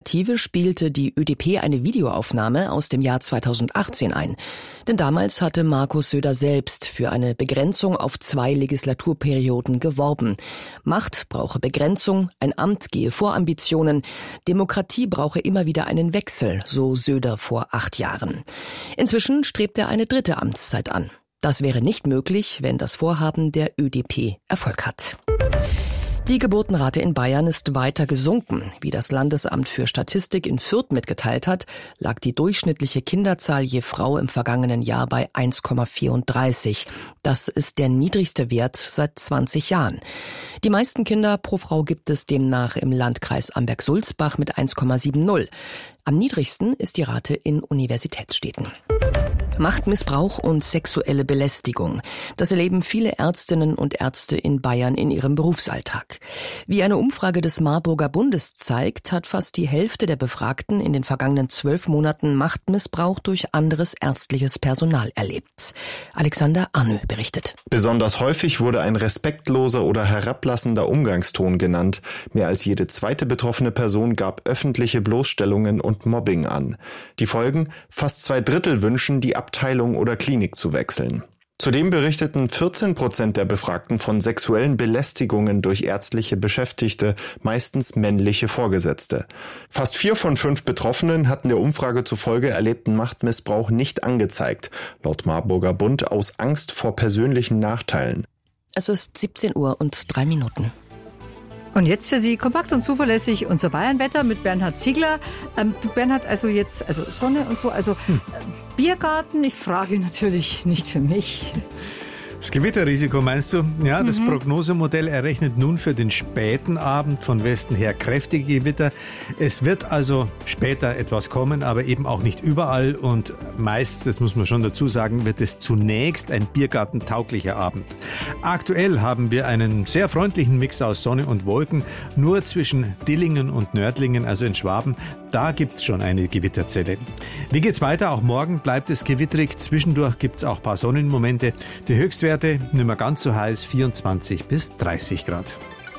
Initiative spielte die ÖDP eine Videoaufnahme aus dem Jahr 2018 ein. Denn damals hatte Markus Söder selbst für eine Begrenzung auf 2 Legislaturperioden geworben. Macht brauche Begrenzung, ein Amt gehe vor Ambitionen, Demokratie brauche immer wieder einen Wechsel, so Söder vor 8 Jahren. Inzwischen strebt er eine 3. Amtszeit an. Das wäre nicht möglich, wenn das Vorhaben der ÖDP Erfolg hat. Die Geburtenrate in Bayern ist weiter gesunken. Wie das Landesamt für Statistik in Fürth mitgeteilt hat, lag die durchschnittliche Kinderzahl je Frau im vergangenen Jahr bei 1,34. Das ist der niedrigste Wert seit 20 Jahren. Die meisten Kinder pro Frau gibt es demnach im Landkreis Amberg-Sulzbach mit 1,70. Am niedrigsten ist die Rate in Universitätsstädten. Machtmissbrauch und sexuelle Belästigung. Das erleben viele Ärztinnen und Ärzte in Bayern in ihrem Berufsalltag. Wie eine Umfrage des Marburger Bundes zeigt, hat fast die Hälfte der Befragten in den vergangenen 12 Monaten Machtmissbrauch durch anderes ärztliches Personal erlebt. Alexander Arnö berichtet. Besonders häufig wurde ein respektloser oder herablassender Umgangston genannt. Mehr als jede zweite betroffene Person gab öffentliche Bloßstellungen und Mobbing an. Die Folgen? Fast 2/3 wünschen, die Abteilung oder Klinik zu wechseln. Zudem berichteten 14% der Befragten von sexuellen Belästigungen durch ärztliche Beschäftigte, meistens männliche Vorgesetzte. Fast 4 von 5 Betroffenen hatten der Umfrage zufolge erlebten Machtmissbrauch nicht angezeigt, laut Marburger Bund aus Angst vor persönlichen Nachteilen. Es ist 17:03. Und jetzt für Sie kompakt und zuverlässig unser Bayernwetter mit Bernhard Ziegler. Du Bernhard, also Sonne und so, Biergarten, ich frage natürlich nicht für mich. Das Gewitterrisiko meinst du? Ja, das Prognosemodell errechnet nun für den späten Abend von Westen her kräftige Gewitter. Es wird also später etwas kommen, aber eben auch nicht überall. Und meist, das muss man schon dazu sagen, wird es zunächst ein biergartentauglicher Abend. Aktuell haben wir einen sehr freundlichen Mix aus Sonne und Wolken. Nur zwischen Dillingen und Nördlingen, also in Schwaben, da gibt's schon eine Gewitterzelle. Wie geht's weiter? Auch morgen bleibt es gewitterig. Zwischendurch gibt's auch ein paar Sonnenmomente. Die Höchstwerte nicht mehr ganz so heiß, 24 bis 30 Grad.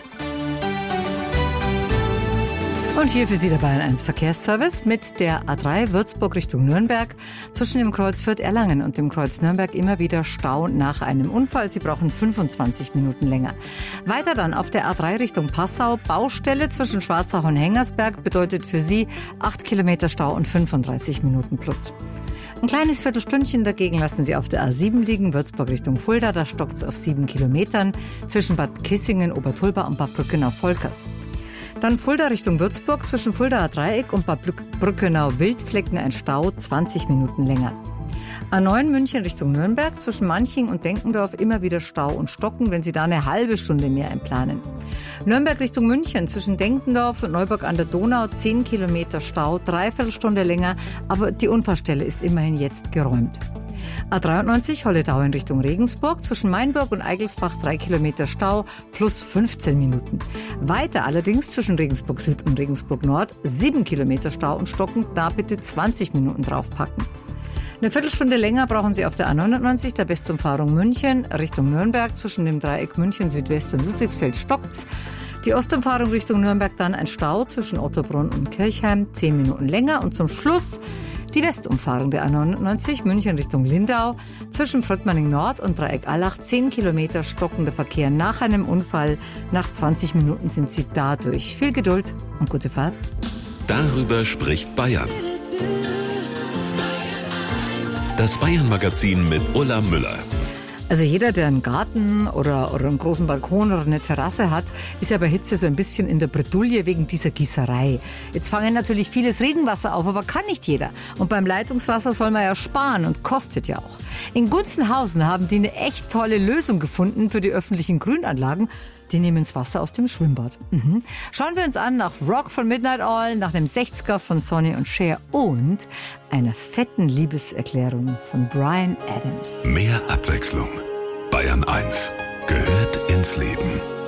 Und hier für Sie der Bayern 1 Verkehrsservice mit der A3 Würzburg Richtung Nürnberg. Zwischen dem Kreuz Fürth-Erlangen und dem Kreuz Nürnberg immer wieder Stau nach einem Unfall. Sie brauchen 25 Minuten länger. Weiter dann auf der A3 Richtung Passau. Baustelle zwischen Schwarzach und Hengersberg bedeutet für Sie 8 Kilometer Stau und 35 Minuten plus. Ein kleines Viertelstündchen dagegen lassen Sie auf der A7 liegen, Würzburg Richtung Fulda. Da stockt's auf 7 Kilometern zwischen Bad Kissingen, Obertulba und Bad Brückenau-Volkers. Dann Fulda Richtung Würzburg, zwischen Fuldaer Dreieck und Bad Brückenau-Wildflecken ein Stau, 20 Minuten länger. A9 München Richtung Nürnberg, zwischen Manching und Denkendorf immer wieder Stau und Stocken, wenn Sie da eine halbe Stunde mehr einplanen. Nürnberg Richtung München, zwischen Denkendorf und Neuburg an der Donau, 10 Kilometer Stau, 3/4 Stunde länger, aber die Unfallstelle ist immerhin jetzt geräumt. A93 Holledau in Richtung Regensburg, zwischen Mainburg und Eigelsbach 3 Kilometer Stau plus 15 Minuten. Weiter allerdings zwischen Regensburg Süd und Regensburg Nord 7 Kilometer Stau und Stocken, da bitte 20 Minuten draufpacken. Eine Viertelstunde länger brauchen Sie auf der A99, der Westumfahrung München, Richtung Nürnberg, zwischen dem Dreieck München Südwest und Ludwigsfeld stockt's. Die Ostumfahrung Richtung Nürnberg dann ein Stau zwischen Ottobrunn und Kirchheim, 10 Minuten länger. Und zum Schluss die Westumfahrung der A99, München Richtung Lindau, zwischen Fröttmanning Nord und Dreieck Allach, 10 Kilometer stockender Verkehr nach einem Unfall. Nach 20 Minuten sind Sie da durch. Viel Geduld und gute Fahrt. Darüber spricht Bayern. Das Bayern-Magazin mit Ulla Müller. Also jeder, der einen Garten oder einen großen Balkon oder eine Terrasse hat, ist ja bei Hitze so ein bisschen in der Bredouille wegen dieser Gießerei. Jetzt fangen natürlich vieles Regenwasser auf, aber kann nicht jeder. Und beim Leitungswasser soll man ja sparen und kostet ja auch. In Gunzenhausen haben die eine echt tolle Lösung gefunden für die öffentlichen Grünanlagen. Die nehmen das Wasser aus dem Schwimmbad. Schauen wir uns an nach Rock von Midnight Oil, nach dem 60er von Sonny und Cher und einer fetten Liebeserklärung von Bryan Adams. Mehr Abwechslung. Bayern 1 gehört ins Leben.